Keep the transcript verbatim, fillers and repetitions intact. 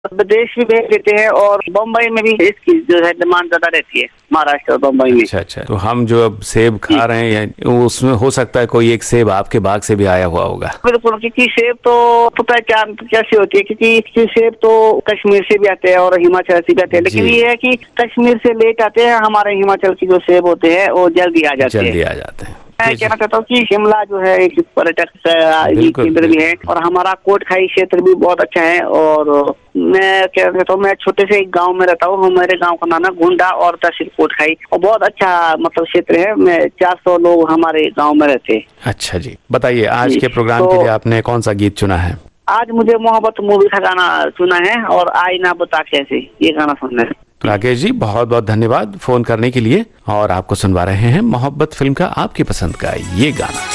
विदेश भी भेज देते हैं और बम्बई में भी इसकी जो है डिमांड ज्यादा रहती है, महाराष्ट्र और बम्बई में। अच्छा अच्छा, तो हम जो अब सेब खा रहे हैं उसमें हो सकता है कोई एक सेब आपके बाग से भी आया हुआ होगा। बिल्कुल, क्योंकि सेब तो पता है क्या कैसे होती है, क्योंकि सेब तो कश्मीर से भी आते हैं और हिमाचल से भी आते हैं, लेकिन ये है कि कश्मीर से लेट आते हैं, हमारे हिमाचल की जो सेब होते हैं वो जल्दी आ जाते हैं जल्दी आ जाते हैं। मैं कहना चाहता हूँ कि शिमला जो है एक पर्यटक केंद्र भी है और हमारा कोटखाई क्षेत्र भी बहुत अच्छा है। और मैं क्या कहता हूँ, मैं छोटे से एक गांव में रहता हूँ, मेरे गांव का नाम है गोंडा और तहसील कोटखाई, और बहुत अच्छा मतलब क्षेत्र है। मैं चार सौ लोग हमारे गाँव में रहते हैं। अच्छा जी, बताइए आज के प्रोग्राम तो, के लिए आपने कौन सा गीत चुना है? आज मुझे मोहब्बत मूवी का गाना चुना है और आई ना बता कैसे, ये गाना सुनना है। राकेश जी बहुत बहुत धन्यवाद फोन करने के लिए, और आपको सुनवा रहे हैं मोहब्बत फिल्म का आपकी पसंद का ये गाना।